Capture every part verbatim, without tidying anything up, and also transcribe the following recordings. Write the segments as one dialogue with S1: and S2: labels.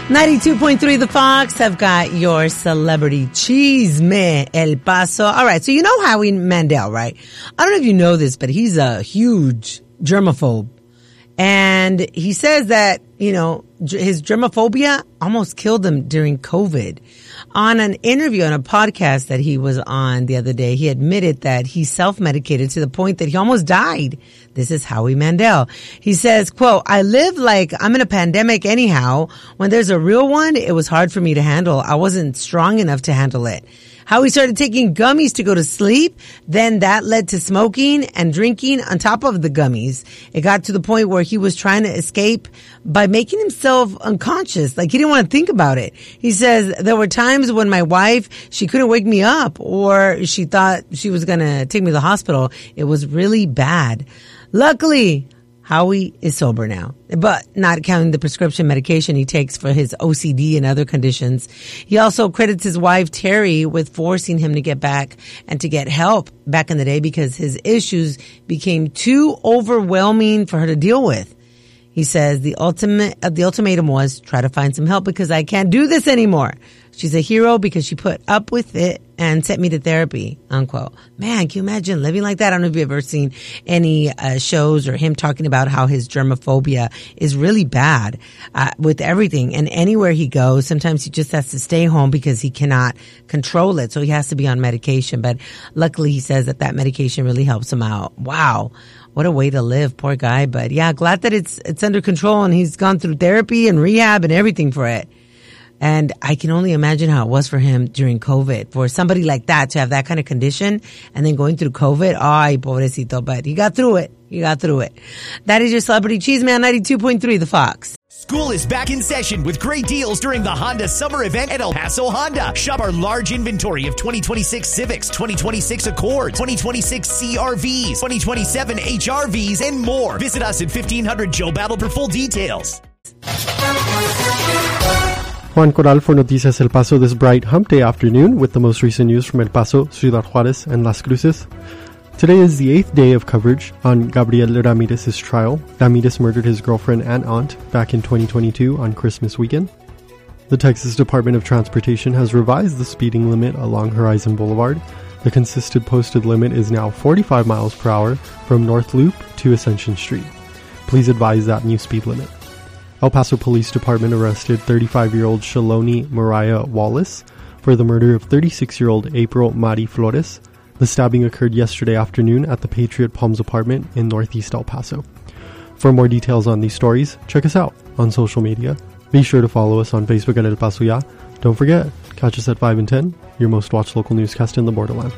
S1: ninety-two point three The Fox. I've got your celebrity cheese man, El Paso. All right, so you know Howie Mandel, right? I don't know if you know this, but he's a huge germaphobe. And he says that, you know, his germophobia almost killed him during COVID. On an interview on a podcast that he was on the other day, he admitted that he self-medicated to the point that he almost died. This is Howie Mandel. He says, quote, I live like I'm in a pandemic anyhow. When there's a real one, it was hard for me to handle. I wasn't strong enough to handle it. How he started taking gummies to go to sleep. Then that led to smoking and drinking on top of the gummies. It got to the point where he was trying to escape by making himself unconscious. Like he didn't want to think about it. He says there were times when my wife, she couldn't wake me up or she thought she was going to take me to the hospital. It was really bad. Luckily, Howie is sober now, but not counting the prescription medication he takes for his O C D and other conditions. He also credits his wife, Terry, with forcing him to get back and to get help back in the day because his issues became too overwhelming for her to deal with. He says the ultimate, uh, the ultimatum was try to find some help because I can't do this anymore. She's a hero because she put up with it and sent me to therapy, unquote. Man, can you imagine living like that? I don't know if you've ever seen any uh, shows or him talking about how his germophobia is really bad uh, with everything. And anywhere he goes, sometimes he just has to stay home because he cannot control it. So he has to be on medication. But luckily, he says that that medication really helps him out. Wow. What a way to live. Poor guy. But yeah, glad that it's it's under control and he's gone through therapy and rehab and everything for it. And I can only imagine how it was for him during COVID. For somebody like that to have that kind of condition and then going through COVID, ay, pobrecito. But he got through it. He got through it. That is your Celebrity Cheese Man, ninety-two point three The Fox.
S2: School is back in session with great deals during the Honda Summer Event at El Paso Honda. Shop our large inventory of twenty twenty-six Civics, twenty twenty-six Accords, twenty twenty-six C R Vs, twenty twenty-seven H R Vs, and more. Visit us at fifteen hundred Joe Battle for full details.
S3: Juan Corral for Noticias El Paso this bright hump day afternoon with the most recent news from El Paso, Ciudad Juarez, and Las Cruces. Today is the eighth day of coverage on Gabriel Ramirez's trial. Ramirez murdered his girlfriend and aunt back in twenty twenty-two on Christmas weekend. The Texas Department of Transportation has revised the speeding limit along Horizon Boulevard. The consistent posted limit is now forty-five miles per hour from North Loop to Ascension Street. Please advise that new speed limit. El Paso Police Department arrested thirty-five-year-old Shaloni Mariah Wallace for the murder of thirty-six-year-old April Mari Flores. The stabbing occurred yesterday afternoon at the Patriot Palms apartment in Northeast El Paso. For more details on these stories, check us out on social media. Be sure to follow us on Facebook at El Paso Ya. Don't forget, catch us at five and ten, your most watched local newscast in the borderland.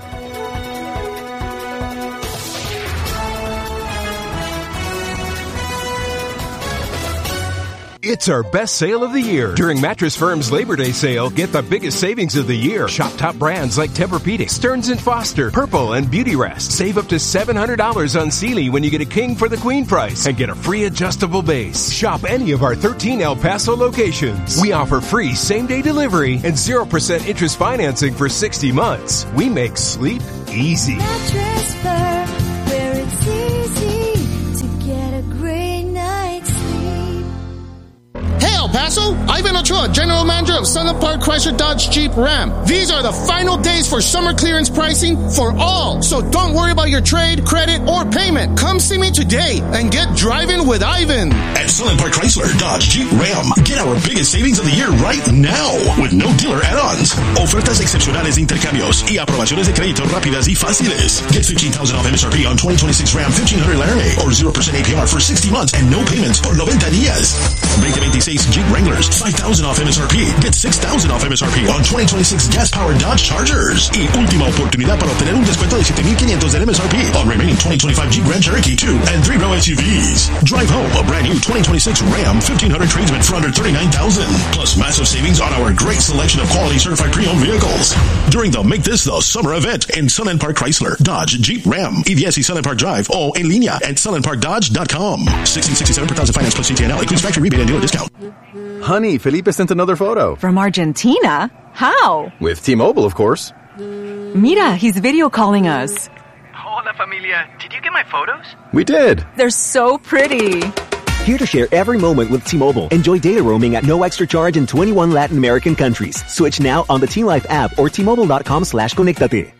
S4: It's our best sale of the year. During Mattress Firm's Labor Day sale, get the biggest savings of the year. Shop top brands like Tempur-Pedic, Stearns and Foster, Purple, and Beautyrest. Save up to seven hundred dollars on Sealy when you get a king for the queen price and get a free adjustable base. Shop any of our thirteen El Paso locations. We offer free same-day delivery and zero percent interest financing for sixty months. We make sleep easy.
S5: Mattress Firm, where it's easy to get a great night's sleep.
S6: Hey El Paso, Ivan Ochoa, General Manager of Sunland Park Chrysler Dodge Jeep Ram. These are the final days for summer clearance pricing for all. So don't worry about your trade, credit, or payment. Come see me today and get driving with Ivan.
S7: At Sunland Park Chrysler Dodge Jeep Ram, get our biggest savings of the year right now with no dealer add-ons. Ofertas excepcionales de intercambios y aprobaciones de crédito rápidas y fáciles. Get fifteen thousand off M S R P on twenty twenty-six Ram fifteen hundred Laramie or zero percent A P R for sixty months and no payments por noventa días. twenty twenty-six Jeep Wranglers, five thousand off M S R P. Get six thousand off M S R P on twenty twenty-six gas-powered Dodge Chargers. Y última oportunidad para obtener un descuento de siete mil quinientos del M S R P on remaining twenty twenty-five Jeep Grand Cherokee two and three row S U Vs. Drive home a brand new twenty twenty-six Ram fifteen hundred tradesman for under thirty-nine thousand dollars. Plus massive savings on our great selection of quality certified pre-owned vehicles. During the Make This the Summer event in Sunland Park Chrysler, Dodge, Jeep, Ram, E V S y Sunland Park Drive, o en línea at sunland park dodge dot com. sixteen sixty-seven per thousand finance plus C T N L. Includes factory rebate and dealer discount.
S8: Honey, Felipe sent another photo.
S9: From Argentina? How?
S8: With T-Mobile, of course.
S9: Mira, he's video calling us.
S10: Hola, familia. Did you get my photos?
S8: We did.
S9: They're so pretty.
S10: here to share every moment with T-Mobile. Enjoy data roaming at no extra charge in twenty-one Latin American countries. Switch now on the T-Life app or T-Mobile.com slash conectate.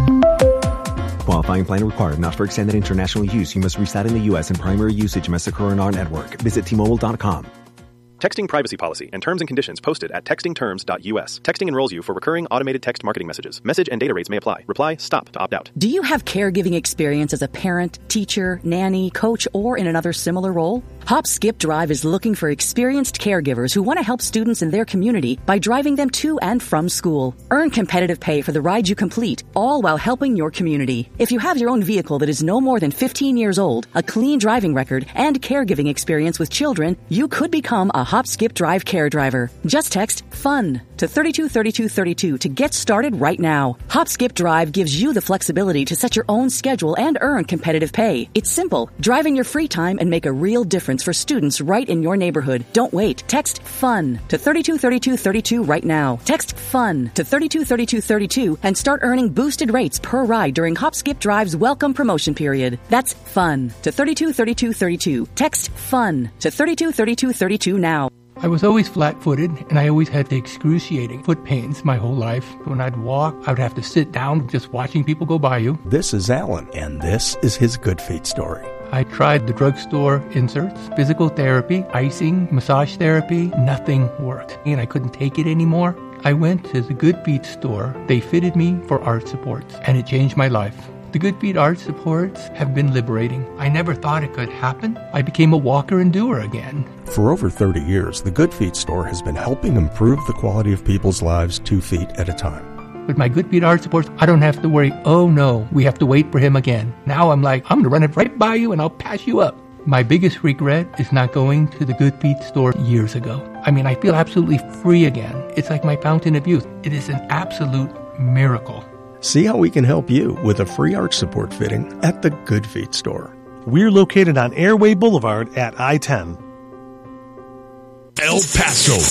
S10: Qualifying plan required. Not for extended international use. You must reside in the U S and primary usage must occur on our network. Visit T Mobile dot com.
S11: Texting privacy policy and terms and conditions posted at texting terms dot U S. Texting enrolls you for recurring automated text marketing messages. Message and data rates may apply. Reply STOP to opt out.
S12: Do you have caregiving experience as a parent, teacher, nanny, coach, or in another similar role? Hop Skip Drive is looking for experienced caregivers who want to help students in their community by driving them to and from school. Earn competitive pay for the ride you complete, all while helping your community. If you have your own vehicle that is no more than fifteen years old, a clean driving record, and caregiving experience with children, you could become a Hop Skip Drive care driver. Just text FUN to thirty-two thirty-two thirty-two to get started right now. Hop Skip Drive gives you the flexibility to set your own schedule and earn competitive pay. It's simple. Drive in your free time and make a real difference for students right in your neighborhood. Don't wait. Text FUN to thirty-two thirty-two thirty-two right now. Text FUN to thirty-two thirty-two thirty-two and start earning boosted rates per ride during Hop Skip Drive's welcome promotion period. That's FUN to thirty-two thirty-two thirty-two. Text FUN to thirty-two thirty-two thirty-two now.
S13: I was always flat-footed, and I always had the excruciating foot pains my whole life. When I'd walk, I would have to sit down just watching people go by you.
S14: This is Alan, and this is his Good Feet story.
S13: I tried the drugstore inserts, physical therapy, icing, massage therapy. Nothing worked, and I couldn't take it anymore. I went to the Good Feet store. They fitted me for arch supports, and it changed my life. The Good Feet arch supports have been liberating. I never thought it could happen. I became a walker and doer again.
S14: For over thirty years, the Good Feet store has been helping improve the quality of people's lives two feet at a time.
S13: With my Good Feet arch supports, I don't have to worry, oh no, we have to wait for him again. Now I'm like, I'm going to run it right by you and I'll pass you up. My biggest regret is not going to the Good Feet store years ago. I mean, I feel absolutely free again. It's like my fountain of youth. It is an absolute miracle.
S14: See how we can help you with a free arch support fitting at the Good Feet store.
S15: We're located on Airway Boulevard at I ten.
S7: El Paso.